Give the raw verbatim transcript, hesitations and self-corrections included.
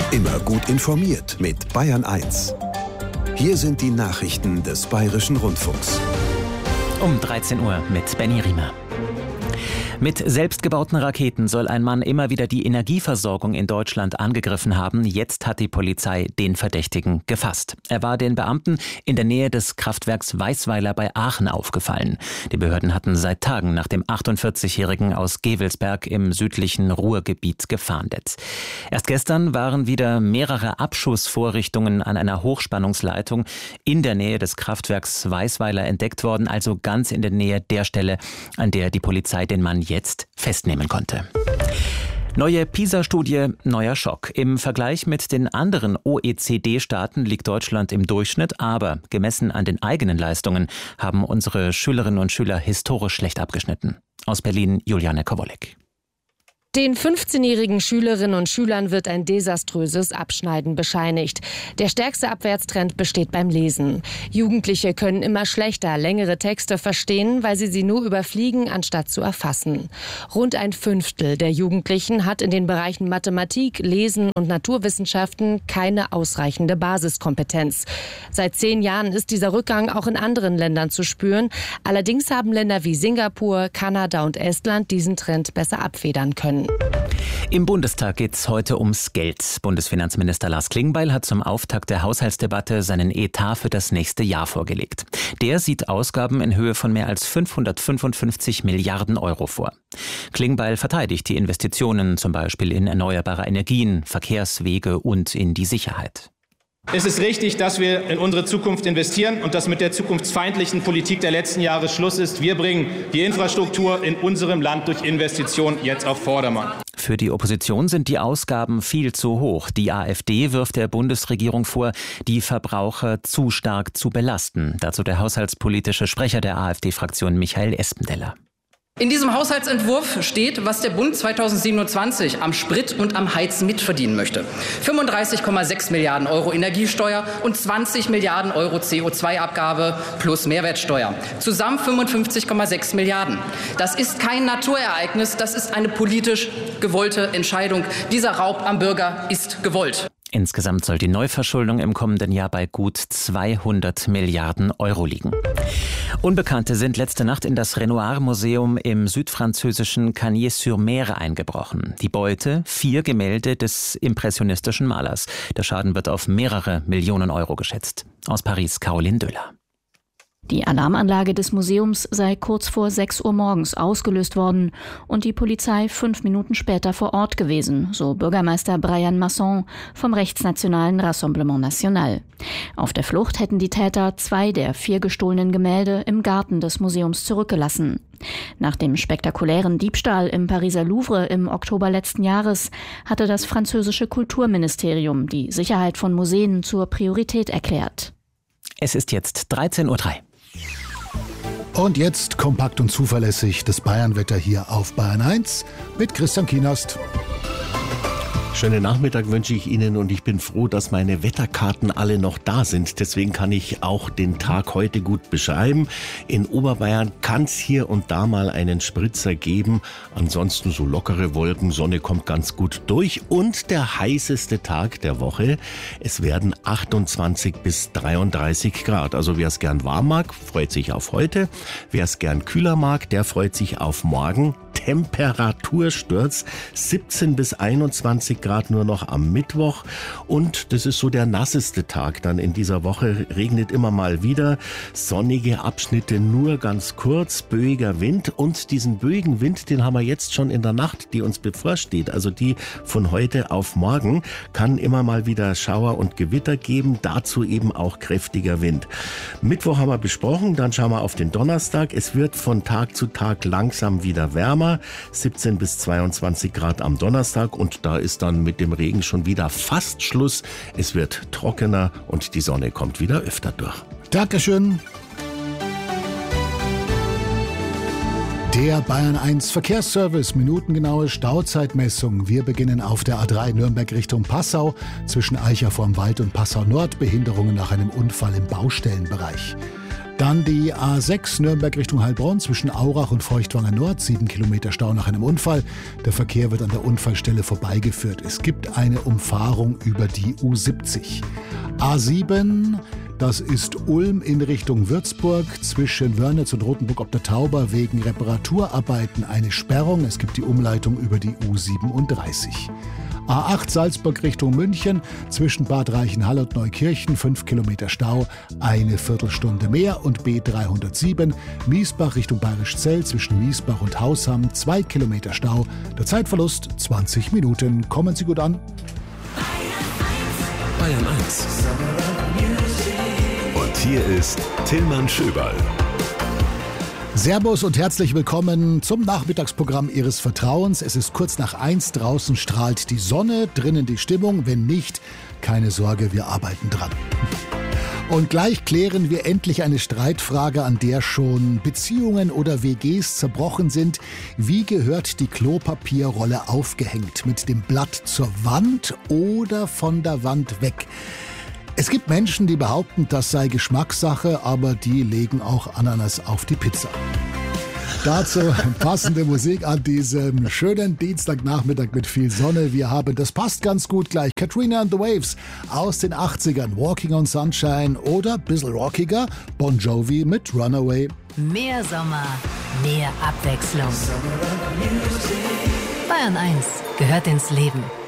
Immer gut informiert mit Bayern eins. Hier sind die Nachrichten des Bayerischen Rundfunks. Um dreizehn Uhr mit Benny Riemer. Mit selbstgebauten Raketen soll ein Mann immer wieder die Energieversorgung in Deutschland angegriffen haben. Jetzt hat die Polizei den Verdächtigen gefasst. Er war den Beamten in der Nähe des Kraftwerks Weißweiler bei Aachen aufgefallen. Die Behörden hatten seit Tagen nach dem achtundvierzigjährigen aus Gevelsberg im südlichen Ruhrgebiet gefahndet. Erst gestern waren wieder mehrere Abschussvorrichtungen an einer Hochspannungsleitung in der Nähe des Kraftwerks Weißweiler entdeckt worden, also ganz in der Nähe der Stelle, an der die Polizei den Mann jetzt festnehmen konnte. Neue PISA-Studie, neuer Schock. Im Vergleich mit den anderen O E C D-Staaten liegt Deutschland im Durchschnitt, aber gemessen an den eigenen Leistungen haben unsere Schülerinnen und Schüler historisch schlecht abgeschnitten. Aus Berlin Juliane Kowolek. Den fünfzehnjährigen Schülerinnen und Schülern wird ein desaströses Abschneiden bescheinigt. Der stärkste Abwärtstrend besteht beim Lesen. Jugendliche können immer schlechter längere Texte verstehen, weil sie sie nur überfliegen, anstatt zu erfassen. Rund ein Fünftel der Jugendlichen hat in den Bereichen Mathematik, Lesen und Naturwissenschaften keine ausreichende Basiskompetenz. Seit zehn Jahren ist dieser Rückgang auch in anderen Ländern zu spüren. Allerdings haben Länder wie Singapur, Kanada und Estland diesen Trend besser abfedern können. Im Bundestag geht es heute ums Geld. Bundesfinanzminister Lars Klingbeil hat zum Auftakt der Haushaltsdebatte seinen Etat für das nächste Jahr vorgelegt. Der sieht Ausgaben in Höhe von mehr als fünfhundertfünfundfünfzig Milliarden Euro vor. Klingbeil verteidigt die Investitionen zum Beispiel in erneuerbare Energien, Verkehrswege und in die Sicherheit. Es ist richtig, dass wir in unsere Zukunft investieren und dass mit der zukunftsfeindlichen Politik der letzten Jahre Schluss ist. Wir bringen die Infrastruktur in unserem Land durch Investitionen jetzt auf Vordermann. Für die Opposition sind die Ausgaben viel zu hoch. Die AfD wirft der Bundesregierung vor, die Verbraucher zu stark zu belasten. Dazu der haushaltspolitische Sprecher der AfD-Fraktion Michael Espendeller. In diesem Haushaltsentwurf steht, was der Bund zweitausendsiebenundzwanzig am Sprit und am Heizen mitverdienen möchte. fünfunddreißig Komma sechs Milliarden Euro Energiesteuer und zwanzig Milliarden Euro C O zwei Abgabe plus Mehrwertsteuer. Zusammen fünfundfünfzig Komma sechs Milliarden. Das ist kein Naturereignis, das ist eine politisch gewollte Entscheidung. Dieser Raub am Bürger ist gewollt. Insgesamt soll die Neuverschuldung im kommenden Jahr bei gut zweihundert Milliarden Euro liegen. Unbekannte sind letzte Nacht in das Renoir-Museum im südfranzösischen Cagnes-sur-Mer eingebrochen. Die Beute, vier Gemälde des impressionistischen Malers. Der Schaden wird auf mehrere Millionen Euro geschätzt. Aus Paris Caroline Döhler. Die Alarmanlage des Museums sei kurz vor sechs Uhr morgens ausgelöst worden und die Polizei fünf Minuten später vor Ort gewesen, so Bürgermeister Brian Masson vom rechtsnationalen Rassemblement National. Auf der Flucht hätten die Täter zwei der vier gestohlenen Gemälde im Garten des Museums zurückgelassen. Nach dem spektakulären Diebstahl im Pariser Louvre im Oktober letzten Jahres hatte das französische Kulturministerium die Sicherheit von Museen zur Priorität erklärt. Es ist jetzt dreizehn Uhr drei. Und jetzt kompakt und zuverlässig das Bayernwetter hier auf Bayern eins mit Christian Kienast. Schönen Nachmittag wünsche ich Ihnen und ich bin froh, dass meine Wetterkarten alle noch da sind. Deswegen kann ich auch den Tag heute gut beschreiben. In Oberbayern kann es hier und da mal einen Spritzer geben. Ansonsten so lockere Wolken, Sonne kommt ganz gut durch. Und der heißeste Tag der Woche, es werden achtundzwanzig bis dreiunddreißig Grad. Also wer es gern warm mag, freut sich auf heute. Wer es gern kühler mag, der freut sich auf morgen. Temperatursturz, siebzehn bis einundzwanzig Grad nur noch am Mittwoch und das ist so der nasseste Tag dann in dieser Woche, regnet immer mal wieder, sonnige Abschnitte nur ganz kurz, böiger Wind und diesen böigen Wind, den haben wir jetzt schon in der Nacht, die uns bevorsteht, also die von heute auf morgen, kann immer mal wieder Schauer und Gewitter geben, dazu eben auch kräftiger Wind. Mittwoch haben wir besprochen, dann schauen wir auf den Donnerstag, es wird von Tag zu Tag langsam wieder wärmer, siebzehn bis zweiundzwanzig Grad am Donnerstag und da ist dann mit dem Regen schon wieder fast Schluss. Es wird trockener und die Sonne kommt wieder öfter durch. Dankeschön. Der Bayern eins Verkehrsservice, minutengenaue Stauzeitmessung. Wir beginnen auf der A drei Nürnberg Richtung Passau. Zwischen Eicher vorm Wald und Passau Nord Behinderungen nach einem Unfall im Baustellenbereich. Dann die A sechs Nürnberg Richtung Heilbronn zwischen Aurach und Feuchtwanger Nord. Sieben Kilometer Stau nach einem Unfall. Der Verkehr wird an der Unfallstelle vorbeigeführt. Es gibt eine Umfahrung über die U siebzig. A sieben, das ist Ulm in Richtung Würzburg. Zwischen Wörnitz und Rothenburg ob der Tauber wegen Reparaturarbeiten eine Sperrung. Es gibt die Umleitung über die U siebenunddreißig. A acht Salzburg Richtung München, zwischen Bad Reichenhall und Neukirchen, fünf Kilometer Stau, eine Viertelstunde mehr. Und B dreihundertsieben Miesbach Richtung Bayerisch Zell, zwischen Miesbach und Hausham, zwei Kilometer Stau. Der Zeitverlust zwanzig Minuten. Kommen Sie gut an. Bayern eins. Und hier ist Tillmann Schöberl. Servus und herzlich willkommen zum Nachmittagsprogramm Ihres Vertrauens. Es ist kurz nach eins, draußen strahlt die Sonne, drinnen die Stimmung. Wenn nicht, keine Sorge, wir arbeiten dran. Und gleich klären wir endlich eine Streitfrage, an der schon Beziehungen oder W Gs zerbrochen sind. Wie gehört die Klopapierrolle aufgehängt? Mit dem Blatt zur Wand oder von der Wand weg? Es gibt Menschen, die behaupten, das sei Geschmackssache, aber die legen auch Ananas auf die Pizza. Dazu passende Musik an diesem schönen Dienstagnachmittag mit viel Sonne. Wir haben, das passt ganz gut gleich, Katrina and the Waves aus den achtzigern, Walking on Sunshine oder, bisschen rockiger, Bon Jovi mit Runaway. Mehr Sommer, mehr Abwechslung. Bayern eins gehört ins Leben.